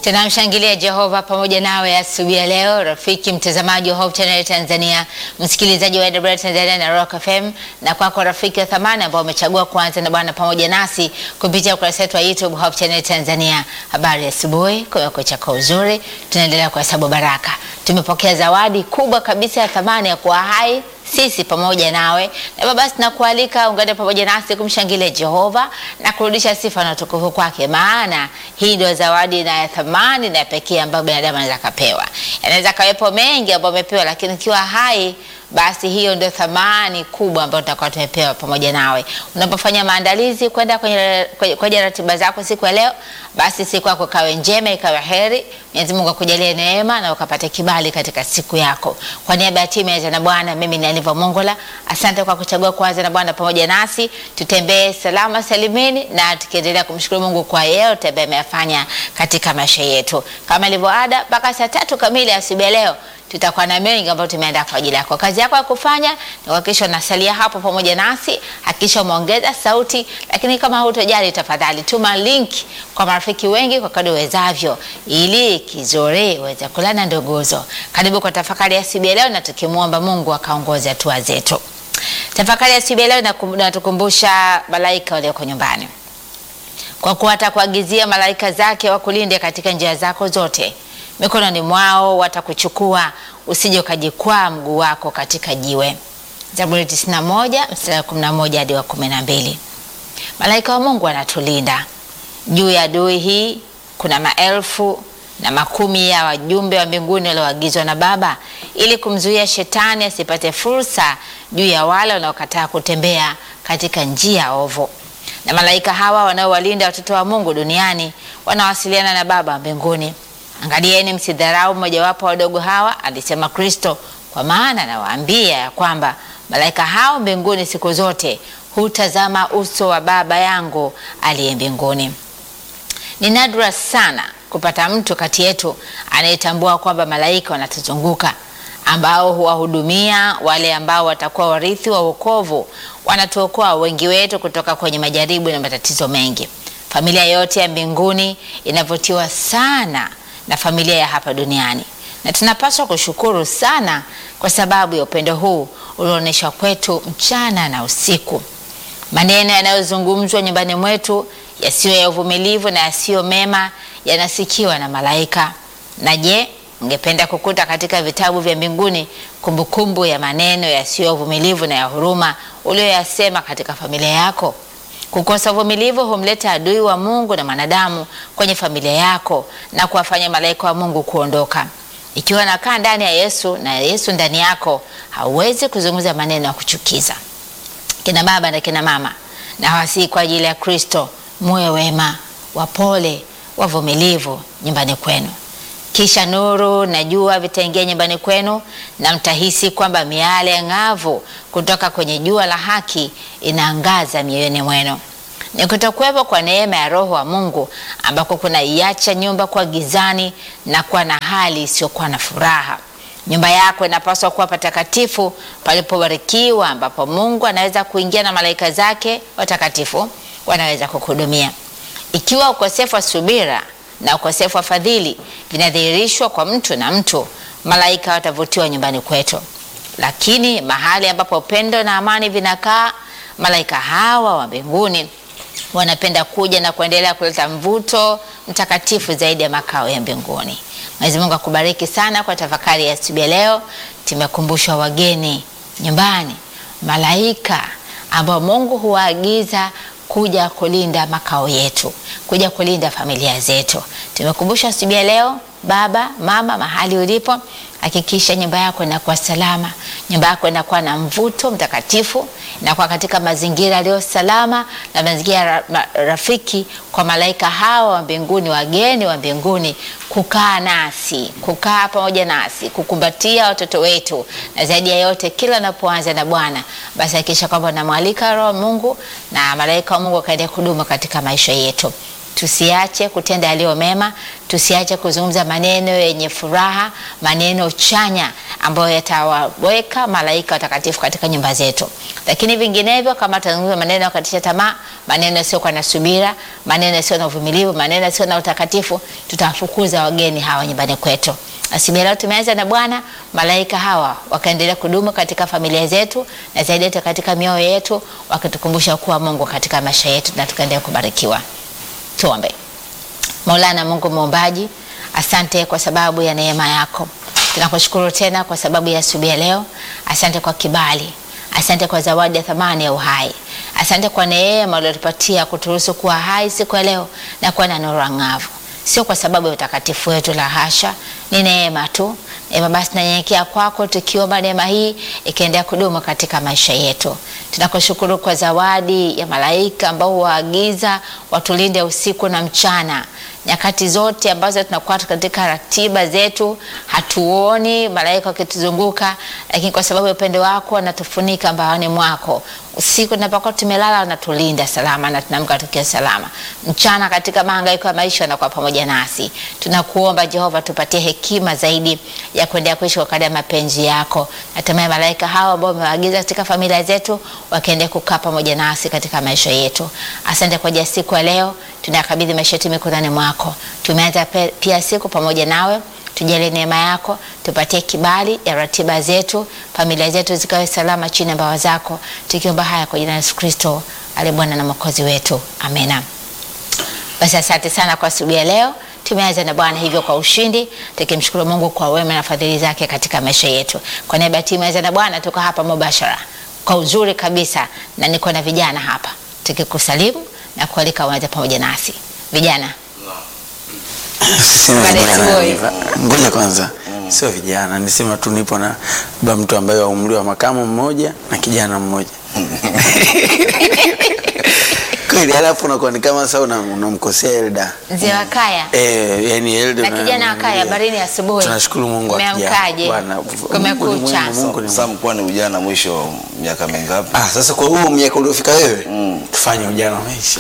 Tunamshangilia Jehova pamoja nawe asubuhi ya leo, rafiki mtazamaji wa Hope Channel Tanzania, msikilizaji wa AWR Tanzania na Rock FM, na kwako rafiki wa thamani ambao umechagua kuanza na Bwana pamoja nasi kupitia ukurasa wetu wa YouTube Hope Channel Tanzania. Habari ya asubuhi, kumekucha kwa uzuri, tunaendelea kuhesabu baraka. Tumepokea zawadi kubwa kabisa ya thamani ya kuwa hai sisi pamoja nawe, na basi tunakualika ungane pamoja nasi kumshangilia Jehova na kurudisha sifa na utukufu kwake, maana hii ndio zawadi na ya thamani na pekee ambayo binadamu anaweza kupewa. Yanaweza kawepo mengi ambayo umepewa, lakini ukiwa hai, basi hiyo ndio thamani kubwa ambayo tutakuwa tumepewa pamoja nawe. Unapofanya maandalizi kwenda kwenye ratiba zako siku ya leo, basi siku yako kawe njema, ikawe heri. Mwenyezi Mungu akujalie neema na ukapate kibali katika siku yako. Kwa niaba ya timu ya na Bwana, mimi ni Aliva Mongola. Asante kwa kuchagua kuanza na Bwana pamoja nasi. Tutembee salama salimini na tukiendelea kumshukuru Mungu kwa yote ambayo amefanya katika maisha yetu. Kama ilivyo ada, mpaka saa 3 kamili asubuhi leo tutakuwa na mengi ambayo tumeandaa kwa ajili yako. Kazi yako ya kufanya ni kuhakikisha unasalia hapo pamoja nasi, hakikisha umeongeza sauti, lakini kama hutojali, tafadhali tuma link kwa marafiki wengi kwa kadri uwezavyo, ili kizuri uweze kulana ndogozo. Karibu kwa tafakari ya asubuhi leo, na tukimuomba Mungu akaongoze hatua zetu. Tafakari ya asubuhi leo inatukumbusha malaika walioko nyumbani, kwa kuwa atakuagizia malaika zake wakulinde katika njia zako zote. Mikononi mwao watakuchukua, usije ukajikwaa mguu wako katika jiwe. Zaburi 91 mstari 11 hadi 12. Malaika wa Mungu anatulinda. Juu ya adui hii kuna maelfu na makumi ya wajumbe wa mbinguni walioagizwa na Baba, ili kumzuia shetani asipate fursa juu ya wale wanaokataa kutembea katika njia ovu. Na malaika hawa wanaowalinda watoto wa Mungu duniani wanawasiliana na Baba mbinguni. Angalieni, msidharau mmojawapo wadogo hawa, alisema Kristo, kwa maana nawaambia ya kwamba malaika hao mbinguni siku zote hutazama uso wa Baba yangu aliye mbinguni. Ni nadra sana kupata mtu kati yetu anayetambua kwamba malaika wanatuzunguka, ambao huwahudumia wale ambao watakuwa warithi wa wokovu. Wanatuokoa wengi wetu kutoka kwenye majaribu na matatizo mengi. Familia yote ya mbinguni inavutiwa sana na familia ya hapa duniani, na tunapaswa kushukuru sana kwa sababu ya upendo huu ulioonyeshwa kwetu mchana na usiku. Maneno yanayozungumzwa nyumbani mwetu yasiyo ya uvumilivu na yasiyo mema yanasikiwa na malaika. Na je, ungependa kukuta katika vitabu vya mbinguni kumbukumbu ya maneno yasiyo ya uvumilivu na ya huruma uliyoyasema katika familia yako? Kukosa uvumilivu humleta adui wa Mungu na wanadamu kwenye familia yako na kuwafanya malaika wa Mungu kuondoka. Ikiwa nakaa ndani ya Yesu na Yesu ndani yako, hauwezi kuzungumza maneno ya kuchukiza. Kina baba na kina mama, na wasi kwa ajili ya Kristo, muwe wema, wapole, wavumilivu nyumbani kwenu. Kisha nuru na jua vitaingia nyumbani kwenu, na mtahisi kwamba miale ng'avu kutoka kwenye jua la haki inaangaza mioyoni mwenu. Ni kutokuwepo kwa neema ya Roho wa Mungu ambako kuna iacha nyumba kwa gizani na kuwa na hali isiyokuwa na furaha. Nyumba yako inapaswa kuwa patakatifu, palipobarikiwa, ambapo Mungu anaweza kuingia na malaika zake watakatifu wanaweza kukuhudumia. Ikiwa ukosefu wa subira na ukosefu wa fadhili vinadhihirishwa kwa mtu na mtu, malaika watavutiwa nyumbani kwetu. Lakini mahali ambapo upendo na amani vinakaa, malaika hawa wa mbinguni wanapenda kuja na kuendelea kuleta mvuto mtakatifu zaidi ya makao ya mbinguni. Mwenyezi Mungu akubariki sana kwa tafakari ya asubuhi leo. Tumekumbushwa wageni nyumbani, malaika ambao Mungu huwaagiza kuja kulinda makao yetu, kuja kulinda familia zetu. Tumekumbusha asubuhi leo, baba, mama, mahali ulipo, hakikisha nyumba yako inakuwa salama, nyumba yako inakuwa na mvuto mtakatifu, inakuwa katika mazingira yaliyo salama na mazingira rafiki kwa malaika hawa wa mbinguni, wageni wa mbinguni, kukaa nasi, kukaa pamoja nasi, kukumbatia watoto wetu, na zaidi ya yote kila unapoanza na Bwana, basi hakikisha kwamba unamwalika Roho wa Mungu na malaika wa Mungu akaendelea kudumu katika maisha yetu. Tusiache kutenda yaliyo mema, tusiache kuzungumza maneno yenye furaha, maneno chanya ambayo yatawaweka malaika watakatifu katika nyumba zetu. Lakini vinginevyo kama tutazungumza maneno ya kukatisha tamaa, maneno yasiyo na subira, maneno yasiyo na uvumilivu, maneno yasiyo na utakatifu, tutawafukuza wageni hawa nyumbani kwetu. Asubuhi leo tumeanza na Bwana, malaika hawa wakaendelea kudumu katika familia zetu na zaidi katika mioyo yetu, wakitukumbusha kuwa Mungu katika maisha yetu na tukaendelea kubarikiwa. Tuombe. Maulana Mungu muumbaji, asante kwa sababu ya neema yako. Tunakushukuru tena kwa sababu ya asubuhi leo. Asante kwa kibali. Asante kwa zawadi ya thamani ya uhai. Asante kwa neema uliyotupatia kuturuhusu kuwa hai siku ya leo na kuwa na nuru angavu. Sio kwa sababu ya utakatifu wetu, la hasha, ni neema tu. Neema basi tunanyenyekea kwako tukiomba neema hii ikaendelea kudumu katika maisha yetu. Tunakushukuru kwa zawadi ya malaika ambao waagiza watulinde usiku na mchana. Nyakati zote ambazo tunakuwa katika ratiba zetu hatuoni malaika wakituzunguka, lakini kwa sababu ya upendo wako wanatufunika mbaoni mwako. Usiku tunapokuwa tumelala wanatulinda salama na tunaamka tukiwa salama. Mchana katika mahangaiko ya maisha na kwa pamoja nasi. Tunakuomba Jehova tupatie hekima zaidi ya kuendelea kuishi kwa kadri ya mapenzi yako. Natamani malaika hawa ambao umewaagiza katika familia zetu wakaendelea kukaa pamoja nasi katika maisha yetu. Asante kwa siku ya leo. Tunakabidhi maisha yetu mikononi mwako. Tumeanza pia siku pamoja nawe. Tujalie neema yako, tupatie kibali ya ratiba zetu, familia zetu zikawe salama chini ya mbawa zako. Tukiomba haya kwa jina la Yesu Kristo, aliye Bwana na Mwokozi wetu. Amina. Basi asante sana kwa asubuhi ya leo. Tumeanza na Bwana hivyo kwa ushindi, tukimshukuru Mungu kwa wema na fadhili zake katika maisha yetu. Kwa niaba ya timu ya na Bwana tuko hapa mubashara kwa uzuri kabisa, na niko na vijana hapa tukikusalimu na kualika uanze pamoja nasi. Vijana. Ngoja kwanza, sio vijana, nisema tu nipo na baba mtu ambaye wa umri wa makamu mmoja na kijana mmoja. Kweli alafu unakuwa ni kama sasa unamkosea Elda. Mzee wa kaya. Yani Elda na kijana wa kaya barini asubuhi. Tunashukuru Mungu akija. Bwana kumekucha. Sasa mkoa ni ujana mwisho miaka mingapi? Sasa kwa huo miaka uliofika wewe, tufanye ujana maisha.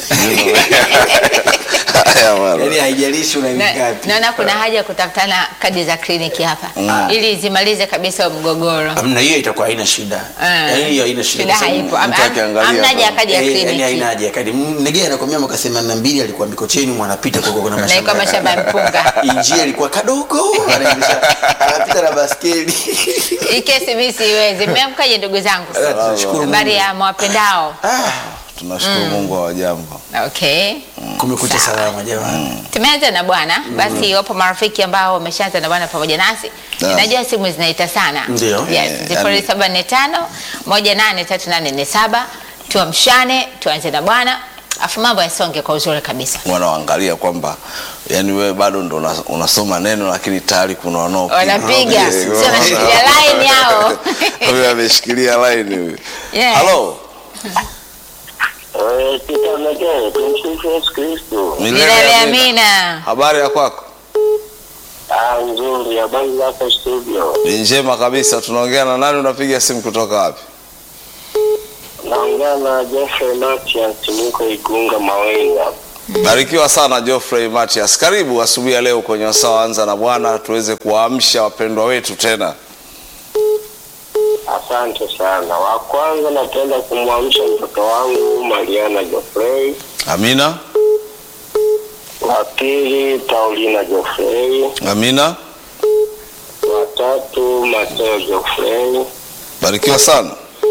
Yani haijalishi una ngapi. Naona kuna haja kutafutana kadi za kliniki hapa ili zimalize kabisa mgogoro. Amna, hiyo itakuwa haina shida. Yani hiyo haina shida. Shida haipo. Amna haja kadi ya kliniki. Yani haina haja kadi. Negea anakuambia mwaka 82 alikuwa Mikocheni mwanapita kwa kuna mashamba. Na iko mashamba ya mpunga. Injia ilikuwa kadogo. Anapita na baskeli. Hii kesi mimi siwezi. Mmeamkaje ndugu zangu? Tunashukuru. Habari ya mwapendao. Tunashukuru Mungu wa jambo. Okay. Kumekucha salama jamani. Tumeanza na Bwana, basi wapo marafiki ambao wameshaanza na Bwana pamoja nasi. Najua simu zinaita sana. Ndio. Yes, 0745 183847. Tuamshane, tuanze na Bwana. Afu mambo yasonge kwa uzuri kabisa. Wanaangalia kwamba yani wewe bado ndo unasoma neno lakini tayari kuna wanapiga. Sio nashikilia line yao. Huyu ameshikilia line huyu. Hello. Tumsifu Yesu Kristo. Milele amina. Habari ya kwako? Nzuri, habari zako studio? Ni njema kabisa. Tunaongea na nani, unapiga simu kutoka wapi? Naongea na Geoffrey Matias, niko Igunga Mawenga. Barikiwa sana Geoffrey Matias. Karibu asubuhi ya leo kwenye Wasaa Anza na Bwana, tuweze kuamsha wapendwa wetu tena. Asante sana. Wa kwanza napenda kumwamsha mtoto wangu Mariana Geoffrey. Amina. Wa pili Paulina Geoffrey. Amina. Wa tatu Mateo Geoffrey. Barikiwa sana.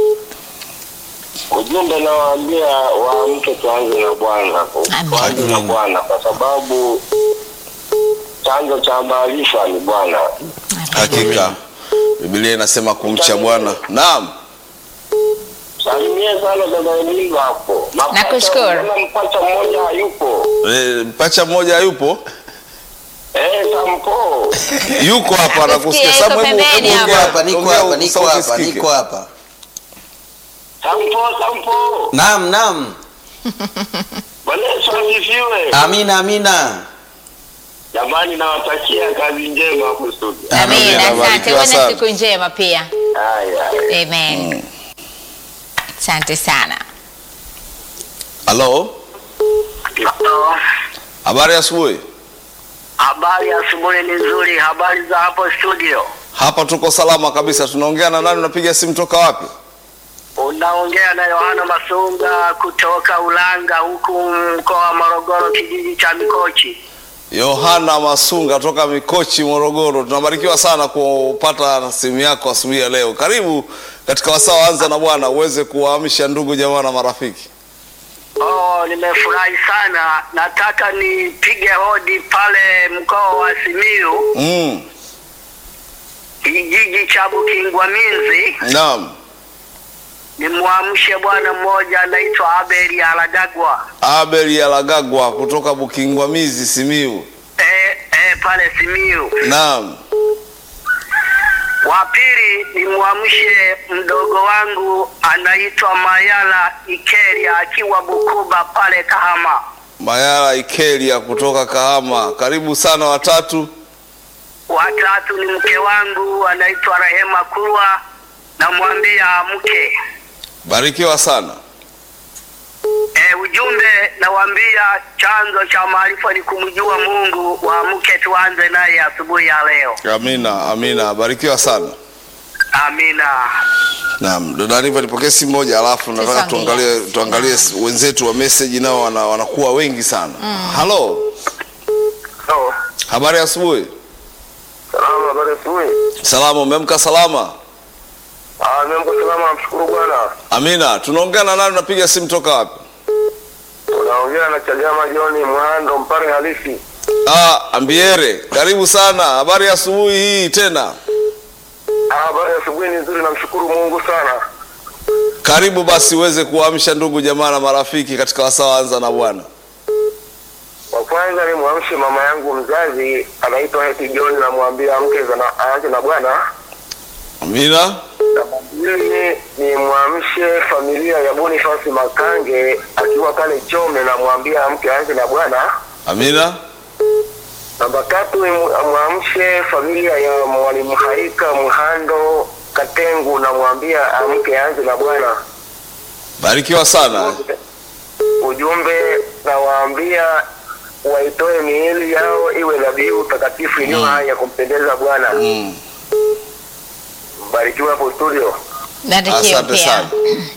Ujumbe nawaambia waamke tuanze na Bwana. Tuanze na Bwana kwa sababu chanzo cha maarifa ni Bwana. Hakika. Biblia inasema kumcha Bwana. Naam. Salimia sana dada Elimu hapo. Nakushukuru. Mpacha mmoja hayupo. Mpacha mmoja hayupo? Sampo. Yuko hapa anakusikia. Sababu niko hapa. Sampo. Naam. Bwana asifiwe. Amina. Jamani, nawatakia kazi njema hapo studio. Amina. Asante. Wewe siku njema pia. Haya. Amen. Asante sana. Hello. Habari ya asubuhi. Habari ya asubuhi ni nzuri. Habari za hapo studio? Hapa tuko salama kabisa. Tunaongea na nani? Unapiga simu toka wapi? Unaongea na Yohana Masunga kutoka Ulanga huku mkoa wa Morogoro, kijiji cha Mikochi. Yohana Masunga toka Mikochi, Morogoro. Tunabarikiwa sana kupata simu yako asubuhi ya leo. Karibu katika wasaa Anza na Bwana uweze kuwaamsha ndugu jamaa na marafiki. Nimefurahi sana. Nataka nipige hodi pale mkoa wa Simiyu. Kijiji cha Bukingwamizi. Naam. Nimwamshe bwana mmoja anaitwa Abeli Alagagwa. Abeli Alagagwa kutoka Bukingwamizi, Simiyu. Pale Simiyu. Naam. Wa pili nimwamshe mdogo wangu anaitwa Mayala Ikeria akiwa Bukuba pale Kahama. Mayala Ikeria kutoka Kahama. Karibu sana watatu. Watatu ni mke wangu anaitwa Rehema Kulwa, namwambia amke. Barikiwa sana. Ujumbe nawaambia chanzo cha maarifa ni kumjua Mungu, waamke tuanze naye asubuhi ya leo. Amina, amina. Barikiwa sana. Amina. Naam, dada Niva nipokee simu moja alafu nataka tuangalie wenzetu wa message nao wanakuwa wengi sana. Hello. Hello. Habari ya asubuhi. Salama, habari ya asubuhi. Salama, umeamka salama? Nimeamka salama, namshukuru Bwana. Amina. Tunaongea na nani? Unapiga simu toka wapi? Tunaongea na Chagama John Mwando, Mpare halisi. Ambiere. Karibu sana. Habari ya asubuhi hii tena. Habari ya asubuhi ni nzuri, namshukuru Mungu sana. Karibu basi uweze kuamsha ndugu jamaa na marafiki katika wasaa Anza na Bwana. Kwa kwanza ni muamshe mama yangu mzazi anaitwa Heti John, namwambia amke aanze na Bwana. Amina. Pili ni muamshe familia ya Boniface Makange akiwa pale Chome, namwambia amke aanze na Bwana. Amina. Namba tatu ni muamshe familia ya Mwalimu Haika Mhando Katengu, namwambia amke aanze na Bwana. Barikiwa sana. Ujumbe nawaambia waitoe miili yao iwe dhabihu takatifu iliyo hai ya kumpendeza Bwana. Barikiwa hapo studio. Asante sana.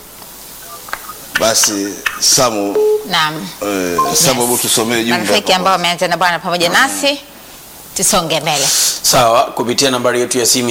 Basi Samu. Naam. Samu hebu tusomee jumbe. Marafiki ambao wameanza na Bwana pamoja nasi tusonge mbele. Sawa, kupitia nambari yetu ya simu ya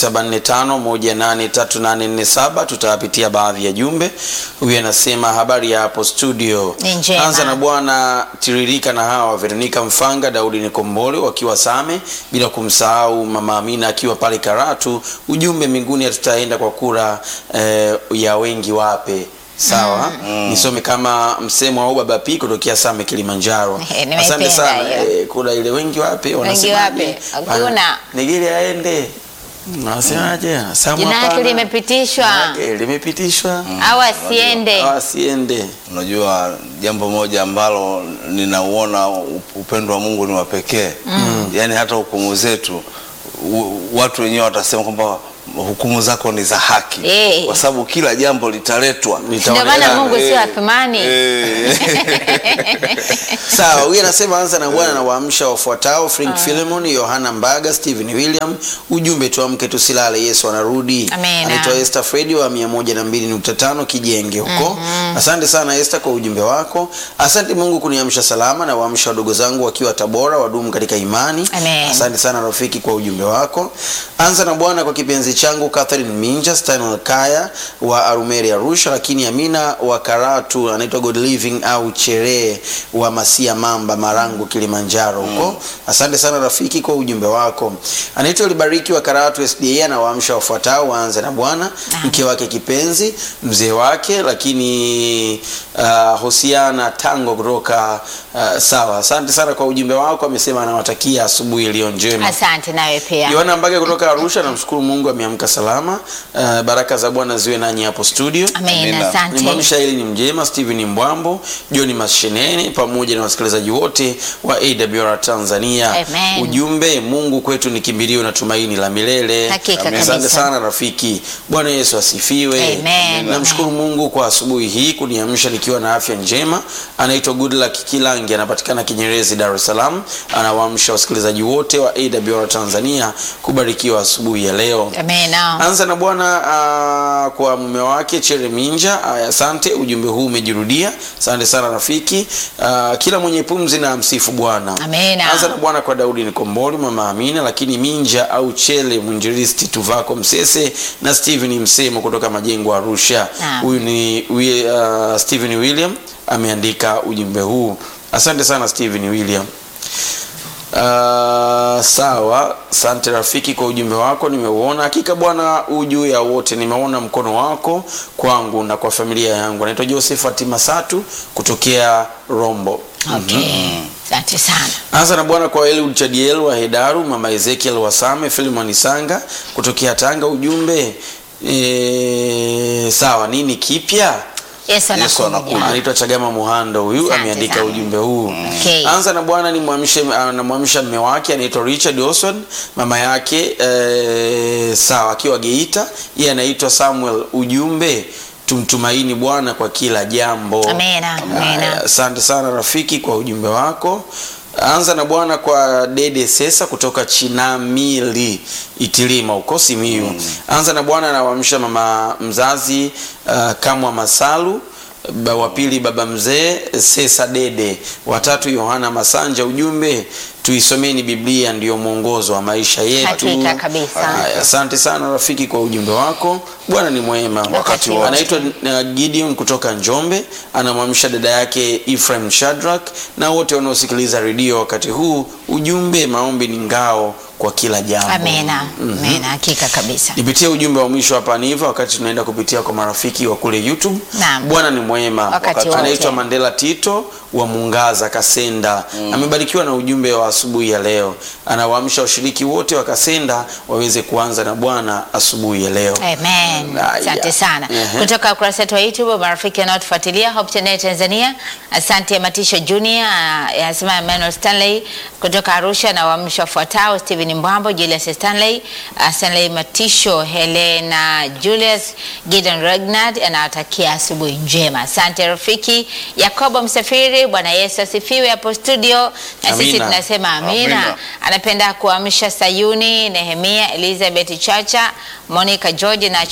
0745183847 tutapitia baadhi ya jumbe. Huyu anasema habari ya hapo studio. Anza na Bwana tiririka na hawa Veronica Mfanga, Daudi Nikombole wakiwa Same, bila kumsahau Mama Amina akiwa pale Karatu. Ujumbe mbinguni tutaenda kwa kura ya wengi wape. Sawa. Nisome kama msemo wa Baba P kutokea Same Kilimanjaro. Asante sana. Kula ile wengi wape wanasemaje? Hakuna. Nigili aende. Nasemaje? Jina lake limepitishwa. Limepitishwa. Au asiende. Asiende. Unajua jambo moja ambalo ninauona upendo wa Mungu ni wa pekee. Yaani hata hukumu zetu watu wenyewe watasema kwamba hukumu zako ni za haki. Kwa sababu kila jambo litaletwa. Ndio maana Mungu sio athumani. Sawa, huyu anasema Anza na Bwana na waamsha wafuatao: Frank Philemon, Yohana Mbaga, Steven William. Ujumbe tuamke tusilale, Yesu anarudi. Anaitwa Esther Freddy wa 102.5 Kijenge huko. Asante sana Esther kwa ujumbe wako. Asante Mungu kuniamsha salama na waamsha wadogo zangu wakiwa Tabora wadumu katika imani. Asante sana rafiki kwa ujumbe wako. Anza na Bwana kwa kipenzi changu Catherine Minja, Stanley Kaya wa Arumeri Arusha, lakini Amina wa Karatu, anaitwa God Living au Chere wa Masia Mamba Marangu Kilimanjaro huko. Asante sana rafiki kwa ujumbe wako. Anaitwa Libariki wa Karatu SDA na waamsha wafuatao waanze na Bwana, mke wake kipenzi, mzee wake, lakini Hosiana Tango kutoka sawa. Asante sana kwa ujumbe wako. Amesema anawatakia asubuhi iliyo njema. Asante nawe pia. Yohana Mbaga kutoka Arusha, namshukuru Mungu ameamka salama. Baraka za Bwana ziwe nanyi hapo studio. Amen. Asante. Nimwamsha ili ni mjema Steven Mbwambo, John Mashenene pamoja na wasikilizaji wote wa AWR Tanzania. Amen. Ujumbe, Mungu kwetu ni kimbilio na tumaini la milele. Asante sana rafiki. Bwana Yesu asifiwe. Amen. Namshukuru Mungu kwa asubuhi hii kuniamsha nikiwa na afya njema. Anaitwa Goodluck Kilangi, anapatikana Kinyerezi, Dar es Salaam. Anawaamsha wasikilizaji wote wa AWR Tanzania kubarikiwa asubuhi ya leo. Amen. Anza na Bwana kwa mume wake Chere Minja. Asante, ujumbe huu umejirudia. Asante sana rafiki. Kila mwenye pumzi na msifu Bwana. Amen. Anza na Bwana kwa Daudi Nikomboli, Mama Amina, lakini Minja au Chele Mwinjilisti Tuvako Msese na Steven Msemo kutoka Majengo Arusha. Huyu ni Steven William ameandika ujumbe huu. Asante sana Steven William. Sawa, asante rafiki kwa ujumbe wako, nimeuona. Hakika Bwana ujuu ya wote, nimeona mkono wako kwangu na kwa familia yangu. Anaitwa Josephat Masatu kutokea Rombo. Okay. Asante sana. Anza na Bwana kwa Eliud Chadiel wa Hedaru, Mama Ezekiel Wasame, Philemon Isanga kutokea Tanga. Ujumbe sawa, nini kipya? Yesu anakuja. Anaitwa Chagama Muhando, huyu ameandika ujumbe huu. Okay. Anza na Bwana ni namwamsha mume wake anaitwa Richard Oswald, mama yake sawa akiwa Geita, yeye anaitwa Samuel. Ujumbe, tumtumaini Bwana kwa kila jambo. Amen. Amen. Asante sana rafiki kwa ujumbe wako. Anza na Bwana kwa Dede Sesa kutoka Chinamili Itilima uko Simiyu. Anza na Bwana anawaamsha mama mzazi Kamwa Masalu, wa pili baba mzee Sesa Dede, watatu Yohana Masanja. Ujumbe, tuisomeni Biblia ndio mwongozo wa maisha yetu. Hakika kabisa. Asante sana rafiki kwa ujumbe wako. Bwana ni mwema wakati wote. Anaitwa Gideon kutoka Njombe, anamwamsha dada yake Ephraim Shadrack na wote wanaosikiliza redio wakati huu. Ujumbe, maombi ni ngao kwa kila jambo. Amen. Amen. Hakika kabisa. Nipitie ujumbe wa mwisho hapa ni hivyo, wakati tunaenda kupitia kwa marafiki wa kule YouTube. Bwana ni mwema. Anaitwa Mandela Tito wa Mungaza Kasenda. Amebarikiwa na ujumbe wa asubuhi ya leo. Anawaamsha washiriki wote wa Kasenda waweze kuanza na Bwana asubuhi ya leo. Amen. Asante sana. Kutoka ukurasa wetu wa YouTube, marafiki wanaotufuatilia Hope Channel Tanzania. Asante Matisho Junior, anasema Emmanuel Stanley kutoka Arusha, na waamsha wafuatao: Steven Mbwambo, Julius Stanley, Stanley Matisho, Helena Julius, Gideon Regnard, anawatakia asubuhi njema. Asante rafiki. Yakobo Msafiri, Bwana Yesu asifiwe hapo studio. Na sisi tunasema amina. Anapenda kuamsha Sayuni, Nehemia, Elizabeth Chacha, Monica George na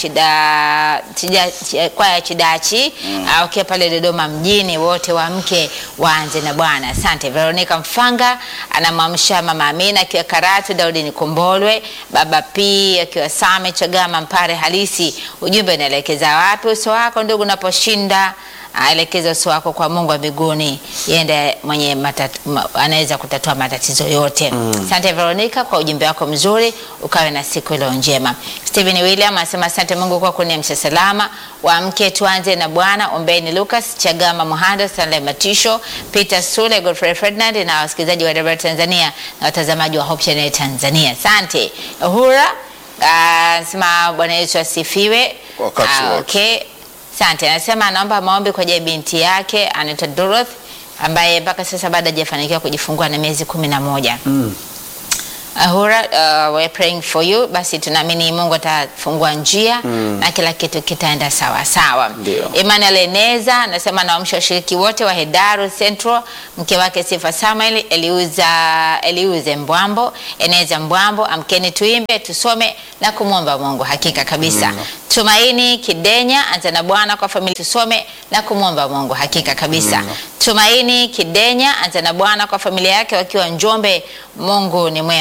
kwa Chidachi okay, pale Dodoma mjini, wote waamke waanze na Bwana. Asante. Veronica Mfanga anamwamsha mama Amina akiwa Karatu, Daudi Nikombolwe, baba P akiwa Same Chagama Mpare halisi. Ujumbe, unaelekeza wapi uso wako ndugu unaposhinda? Aelekeza uso wako kwa Mungu wa mbinguni, yende mwenye anaweza kutatua matatizo yote. Asante Veronica kwa ujumbe wako mzuri, ukawe na siku ile njema. Steven William anasema asante Mungu kwa kuniamsha salama, waamke tuanze na Bwana. Ombeni Lucas Chagama Muhando, Stanley Matisho, Peter Sule, Godfrey Ferdinand na wasikilizaji wa AWR Tanzania na watazamaji wa Hope Channel Tanzania. Asante. Uhura anasema Bwana Yesu asifiwe. Okay. Asante. Anasema anaomba maombi kwa binti yake anaitwa Dorothy ambaye mpaka sasa bado hajafanikiwa kujifungua na miezi 11. Ahura, we're praying for you. Basi tunaamini Mungu atafungua njia na kila kitu kitaenda sawa sawa. Emmanuel Eneza anasema naamsha washiriki wote wa Hedaru Central, mke wake Sifa Samuel, Eliuze Mbwambo, Eneza Mbwambo, amkeni tuimbe, tusome na kumwomba Mungu. Hakika kabisa. Tumaini Kidenya, anza na Bwana kwa familia, tusome na kumwomba Mungu. Hakika kabisa. Tumaini Kidenya, anza na Bwana kwa familia yake wakiwa Njombe. Mungu ni mwema.